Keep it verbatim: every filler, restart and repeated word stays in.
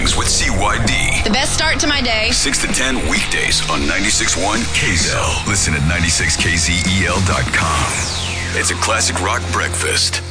Mornings with C Y D. The best start to my day. six to ten weekdays on ninety-six point one K Z L. Listen at ninety-six K Z E L dot com. It's a classic rock breakfast.